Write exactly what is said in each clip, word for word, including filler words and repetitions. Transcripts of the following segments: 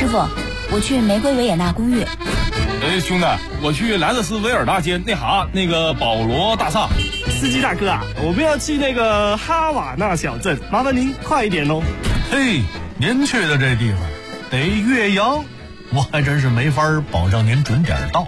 傅，我去玫瑰维也纳公寓。 哎，兄弟，我去莱德斯维尔大街那哈那个保罗大厦。 司机大哥啊，我们要去那个哈瓦那小镇，麻烦您快一点哦。 嘿，您去的这地方得岳阳，我还真是没法保证您准点到。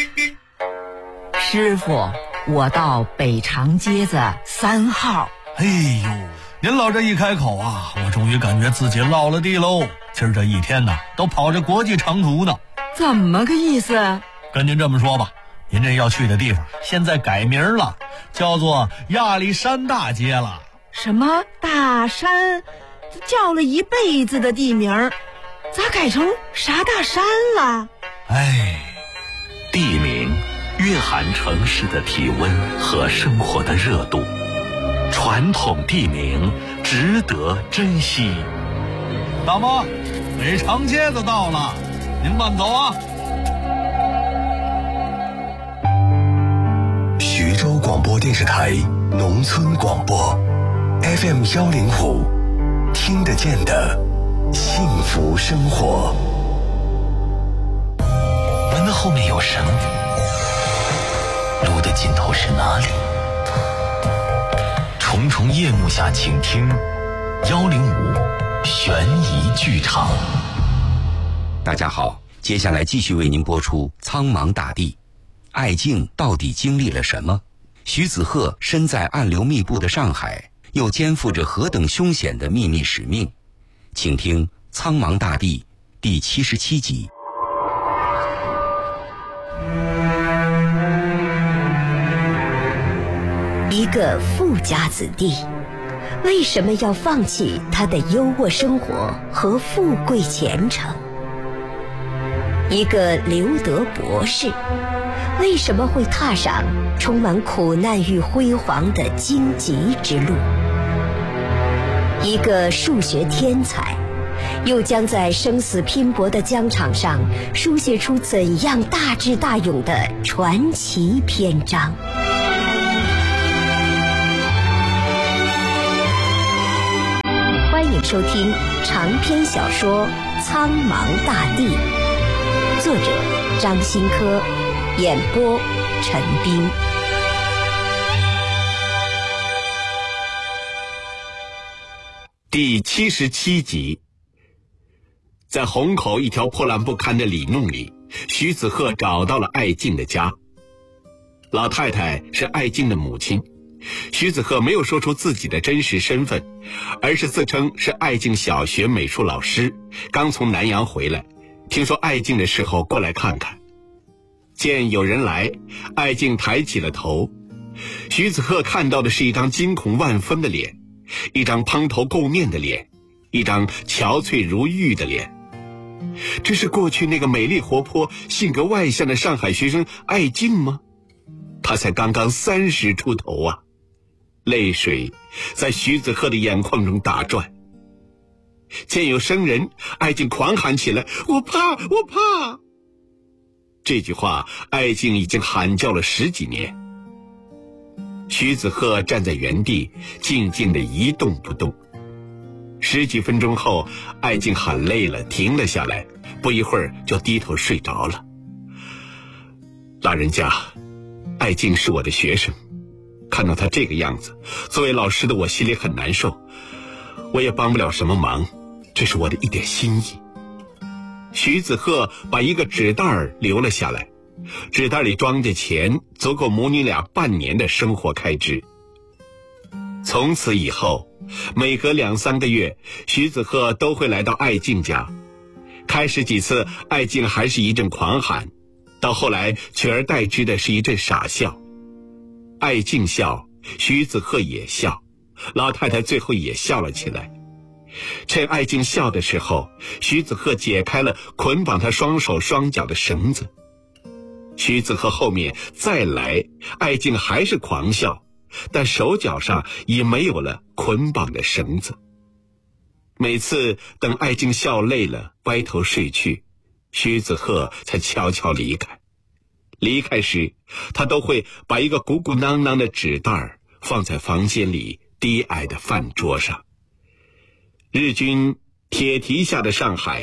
师傅，我到北长街子三号。 哎呦，您老这一开口啊，我终于感觉自己落了地喽。今儿这一天呐，都跑着国际长途呢。 怎么个意思？ 跟您这么说吧，您这要去的地方现在改名了，叫做亚历山大街了。 什么大山？叫了一辈子的地名，咋改成啥大山了？ 哎， 地名蕴含城市的体温和生活的热度，传统地名值得珍惜。 大妈，北长街子到了，您慢走啊。 徐州广播电视台农村广播 F M 幺零五，听得见的幸福生活。 门的后面有什么？路的尽头是哪里？重重夜幕下，请听幺零五悬疑剧场。 大家好，接下来继续为您播出《苍茫大地》。艾敬到底经历了什么？徐子鹤身在暗流密布的上海，又肩负着何等凶险的秘密使命？请听《苍茫大地》第七十七集。 一个富家子弟，为什么要放弃他的优渥生活和富贵前程？一个留德博士，为什么会踏上充满苦难与辉煌的荆棘之路？一个数学天才，又将在生死拼搏的疆场上书写出怎样大智大勇的传奇篇章？欢迎收听长篇小说《苍茫大地》，作者张新科，演播陈斌。 第七十七集。在虹口一条破烂不堪的里弄里，徐子鹤找到了艾敬的家。老太太是艾敬的母亲，徐子鹤没有说出自己的真实身份，而是自称是艾敬小学美术老师，刚从南阳回来，听说艾敬的事后过来看看。见有人来，艾敬抬起了头，徐子鹤看到的是一张惊恐万分的脸，一张蓬头垢面的脸，一张憔悴如玉的脸。这是过去那个美丽活泼、性格外向的上海学生艾敬吗？他才刚刚三十出头啊！泪水在徐子鹤的眼眶中打转。见有生人，艾敬狂喊起来：“我怕，我怕！”这句话，艾敬已经喊叫了十几年。徐子鹤站在原地，静静地一动不动。十几分钟后，艾敬喊累了，停了下来，不一会儿就低头睡着了。老人家，艾敬是我的学生，看到他这个样子，作为老师的我心里很难受，我也帮不了什么忙，这是我的一点心意。徐子鹤把一个纸袋留了下来，纸袋里装着钱，足够母女俩半年的生活开支。从此以后，每隔两三个月，徐子鹤都会来到艾敬家。开始几次，艾敬还是一阵狂喊，到后来取而代之的是一阵傻笑。艾敬笑，徐子鹤也笑，老太太最后也笑了起来。趁艾敬笑的时候，徐子鹤解开了捆绑他双手双脚的绳子。徐子鹤后面再来，艾敬还是狂笑，但手脚上已没有了捆绑的绳子。每次等艾敬笑累了，歪头睡去，徐子鹤才悄悄离开。离开时，他都会把一个鼓鼓囊囊的纸袋放在房间里低矮的饭桌上。日军铁蹄下的上海，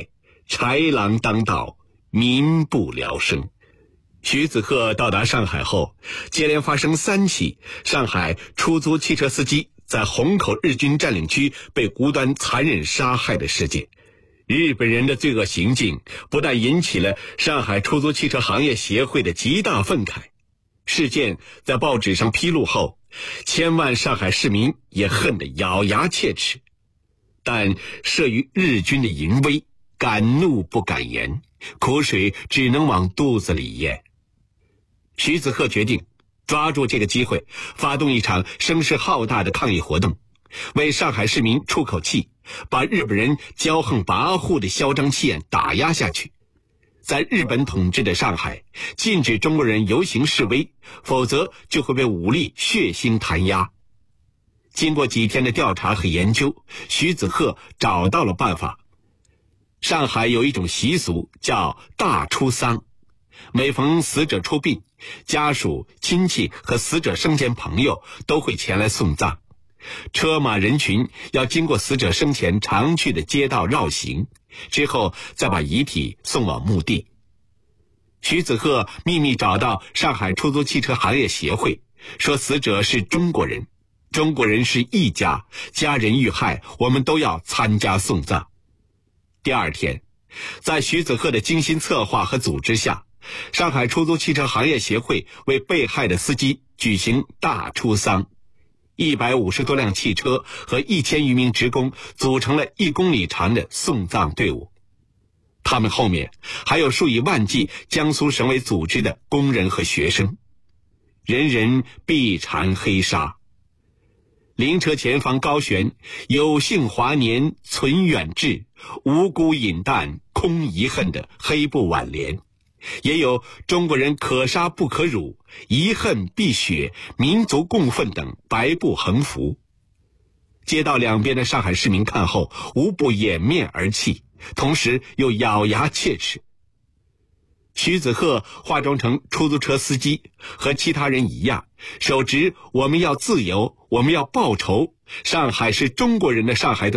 豺狼当道，民不聊生。徐子鹤到达上海后，接连发生三起上海出租汽车司机在虹口日军占领区被无端残忍杀害的事件。日本人的罪恶行径不但引起了上海出租汽车行业协会的极大愤慨，事件在报纸上披露后，千万上海市民也恨得咬牙切齿，但慑于日军的淫威，敢怒不敢言，苦水只能往肚子里咽。徐子鹤决定抓住这个机会，发动一场声势浩大的抗议活动，为上海市民出口气，把日本人骄横跋扈的嚣张气焰打压下去。在日本统治的上海，禁止中国人游行示威，否则就会被武力血腥弹压。经过几天的调查和研究，徐子鹤找到了办法。上海有一种习俗叫大出丧，每逢死者出殡，家属、亲戚和死者生前朋友都会前来送葬。车马人群要经过死者生前常去的街道绕行，之后再把遗体送往墓地。徐子鹤秘密找到上海出租汽车行业协会，说死者是中国人，中国人是一家，家人遇害，我们都要参加送葬。第二天，在徐子鹤的精心策划和组织下，上海出租汽车行业协会为被害的司机举行大出丧。一百五十多辆汽车和一千余名职工组成了一公里长的送葬队伍，他们后面还有数以万计江苏省委组织的工人和学生，人人臂缠黑纱。灵车前方高悬有幸华年存远志，无辜饮弹空遗恨的黑布挽联，也有中国人可杀不可辱，遗恨必雪，民族共愤等白布横幅。街道两边的上海市民看后无不掩面而泣，同时又咬牙切齿。徐子鹤化妆成出租车司机，和其他人一样，手执我们要自由，我们要报仇，上海是中国人的上海灯